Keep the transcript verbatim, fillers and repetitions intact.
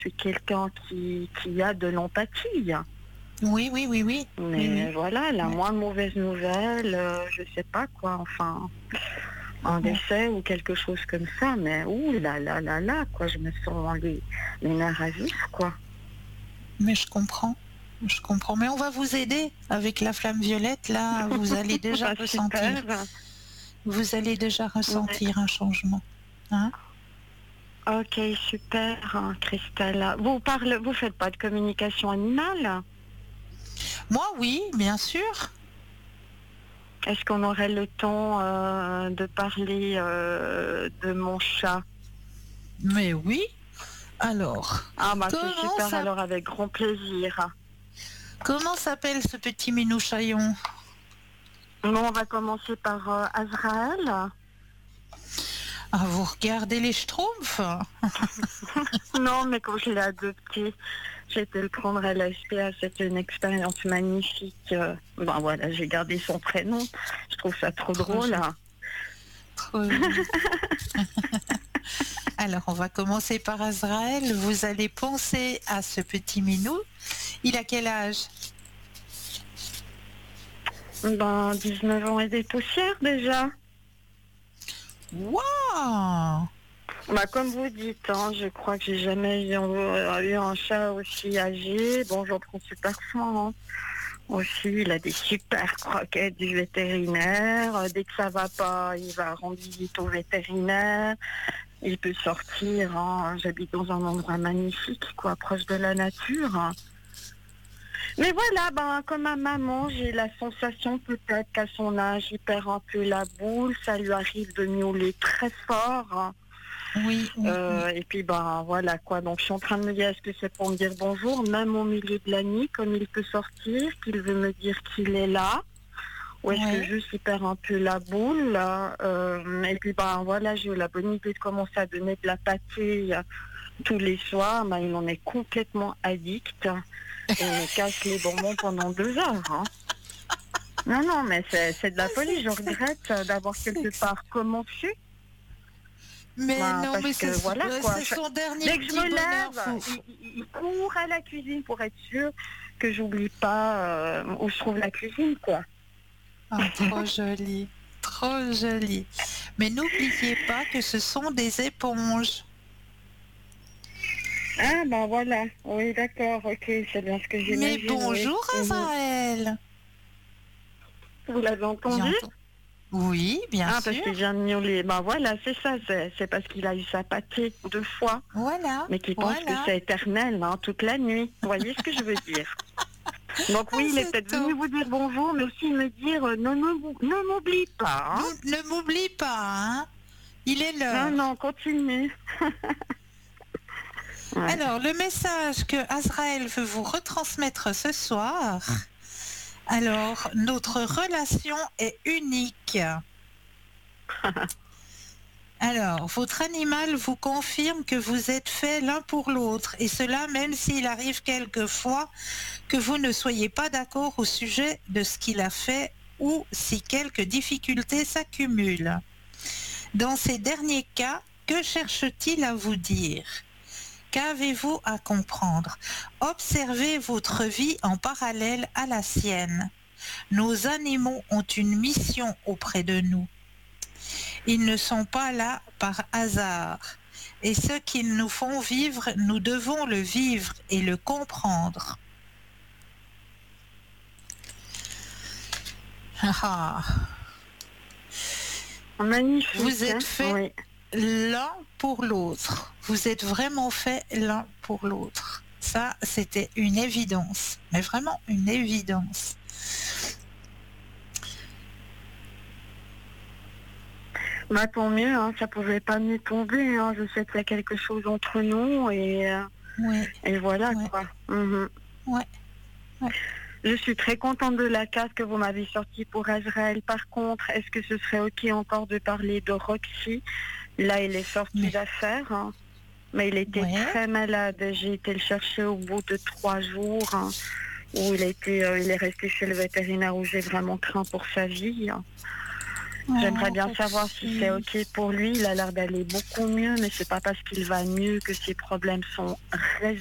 suis quelqu'un qui, qui a de l'empathie. Oui, oui, oui, oui. Mais oui, oui. voilà, la Ouais. moindre mauvaise nouvelle, euh, je sais pas quoi, enfin, un Ouais. décès ou quelque chose comme ça, mais ouh là là là là, quoi, je me sens les, les nerfs à vif, quoi. Mais je comprends. Je comprends. Mais on va vous aider avec la flamme violette. Là, vous allez déjà Bah, ressentir. super. Vous allez déjà Ouais. ressentir un changement. Hein? Ok, super, hein, Christelle. Vous parlez, vous faites pas de communication animale? Moi, oui, bien sûr. Est-ce qu'on aurait le temps euh, de parler euh, de mon chat? Mais oui. Alors, Ah bah c'est comment super, ça, alors avec grand plaisir. comment s'appelle ce petit minouchaillon? Bon, on va commencer par euh, Azraël. Ah, vous regardez les Schtroumpfs? Non, mais quand je l'ai adopté, j'ai été le prendre à l'A S P A, c'était une expérience magnifique. Euh, ben voilà, j'ai gardé son prénom. Je trouve ça trop, Trop drôle. joli. Hein. Trop joli. Alors, on va commencer par Azraël. Vous allez penser à ce petit minou. Il a quel âge? Ben, dix-neuf ans et des poussières déjà. Waouh! Bah, comme vous dites, hein, je crois que j'ai jamais eu, euh, eu un chat aussi âgé. Bon, j'en prends super soin. Hein. Aussi, il a des super croquettes du vétérinaire. Euh, Dès que ça va pas, il va rendre visite au vétérinaire. Il peut sortir. Hein. J'habite dans un endroit magnifique, quoi, proche de la nature. Hein. Mais voilà, ben, comme ma maman, j'ai la sensation peut-être qu'à son âge, il perd un peu la boule. Ça lui arrive de miauler très fort. Hein. Oui, oui, Euh, oui. et puis ben voilà quoi, donc je suis en train de me dire est-ce que c'est pour me dire bonjour, même au milieu de la nuit, comme il peut sortir, qu'il veut me dire qu'il est là, ou est-ce que Oui. juste il perd un peu la boule, là, euh, et puis ben voilà, j'ai eu la bonne idée de commencer à donner de la pâtée euh, tous les soirs, ben, il en est complètement addict, et il me casse les bonbons pendant deux heures. Hein. Non, non, mais c'est, c'est de Ah, la folie, c'est je ex- regrette euh, d'avoir c'est quelque ex- part commencé. Mais Ben, non, parce mais que c'est voilà quoi. c'est Je- son dernier dès que je petit me bonheur. lève, Faut, il, faut- il- il court à la cuisine pour être sûr que j'oublie pas euh, où je trouve la cuisine quoi. Ah, trop joli. Trop joli. Mais n'oubliez pas que ce sont des éponges. Ah ben voilà, oui d'accord, ok, c'est bien ce que Mais j'imagine, oui. bonjour, Mhm. Azraël. Vous l'avez J'ai entendu? entendu. Oui, bien Ah parce qu'il sûr. vient de miauler. Ben voilà, c'est ça, c'est, c'est parce qu'il a eu sa pâtée deux fois, Voilà, mais qu'il pense que voilà. c'est éternel, hein, toute la nuit. Vous voyez ce que je veux dire? Donc Ah, oui, il est c'est peut-être venu top. vous dire bonjour, mais aussi me dire euh, non, non, ne m'oublie pas, hein. Nous, ne m'oublie pas, hein. Il est Non, l'heure. non, continue. Ouais. Alors, le message que Azraël veut vous retransmettre ce soir. Alors, notre relation est unique. Alors, votre animal vous confirme que vous êtes faits l'un pour l'autre, et cela même s'il arrive quelquefois que vous ne soyez pas d'accord au sujet de ce qu'il a fait ou si quelques difficultés s'accumulent. Dans ces derniers cas, que cherche-t-il à vous dire ? Qu'avez-vous à comprendre ? Observez votre vie en parallèle à la sienne. Nos animaux ont une mission auprès de nous. Ils ne sont pas là par hasard. Et ce qu'ils nous font vivre, nous devons le vivre et le comprendre. Ah, Magnifique. vous êtes Hein, faits oui. l'un pour l'autre. Vous êtes vraiment faits l'un pour l'autre. Ça, c'était une évidence, mais vraiment une évidence. Bah tant mieux, hein, ça pouvait pas mieux tomber. Hein. Je sais qu'il y a quelque chose entre nous et, euh, Oui, et voilà oui, quoi. Mhm. oui, oui. Je suis très contente de la case que vous m'avez sortie pour Azraël. Par contre, est-ce que ce serait ok encore de parler de Roxy? Là, il est sorti Mais, d'affaires, hein. Mais il était ouais, très malade. J'ai été le chercher au bout de trois jours, hein, où il a été, euh, il est resté chez le vétérinaire où j'ai vraiment craint pour sa vie. Hein. J'aimerais Oh, bien pauvre savoir si fille. c'est OK pour lui. Il a l'air d'aller beaucoup mieux, mais c'est pas parce qu'il va mieux que ses problèmes sont